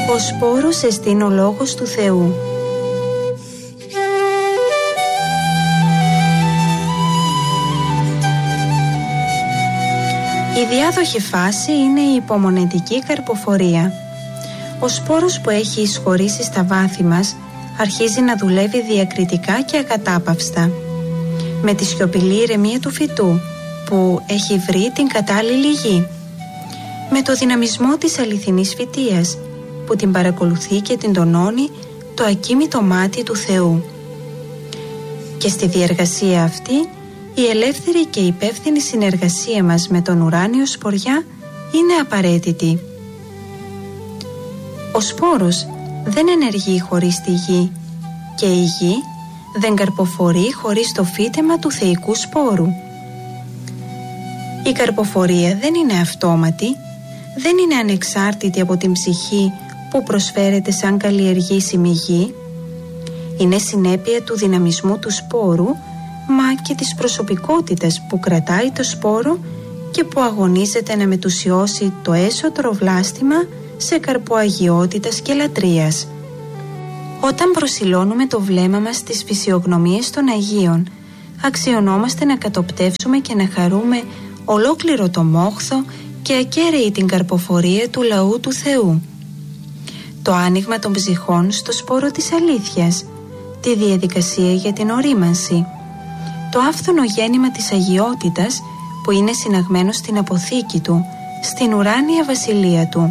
Ο σπόρος εστίν ο λόγος του Θεού. Η διάδοχη φάση είναι η υπομονετική καρποφορία. Ο σπόρος που έχει εισχωρήσει στα βάθη μας αρχίζει να δουλεύει διακριτικά και ακατάπαυστα, με τη σιωπηλή ηρεμία του φυτού που έχει βρει την κατάλληλη γη, με το δυναμισμό της αληθινής φυτείας που την παρακολουθεί και την τονώνει το ακίμητο μάτι του Θεού. Και στη διεργασία αυτή η ελεύθερη και υπεύθυνη συνεργασία μας με τον ουράνιο σποριά είναι απαραίτητη. Ο σπόρος δεν ενεργεί χωρίς τη γη και η γη δεν καρποφορεί χωρίς το φύτεμα του θεϊκού σπόρου. Η καρποφορία δεν είναι αυτόματη, δεν είναι ανεξάρτητη από την ψυχή που προσφέρεται σαν καλλιεργήσιμη γη. Είναι συνέπεια του δυναμισμού του σπόρου, μα και της προσωπικότητας που κρατάει το σπόρο και που αγωνίζεται να μετουσιώσει το έσωτρο βλάστημα σε καρπό αγιότητας και λατρείας. Όταν προσηλώνουμε το βλέμμα μας στις φυσιογνωμίες των Αγίων, αξιωνόμαστε να κατοπτεύσουμε και να χαρούμε ολόκληρο το μόχθο και ακέραιη την καρποφορία του λαού του Θεού. Το άνοιγμα των ψυχών στο σπόρο της αλήθειας, τη διαδικασία για την ορίμανση, το άφθονο γέννημα της αγιότητας που είναι συναγμένο στην αποθήκη του, στην ουράνια βασιλεία του.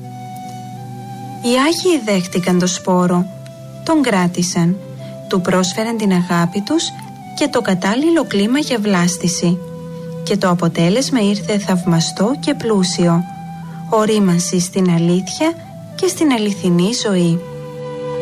Οι Άγιοι δέχτηκαν το σπόρο, τον κράτησαν, του πρόσφεραν την αγάπη τους και το κατάλληλο κλίμα για βλάστηση, και το αποτέλεσμα ήρθε θαυμαστό και πλούσιο, ορίμανση στην αλήθεια και στην αληθινή ζωή.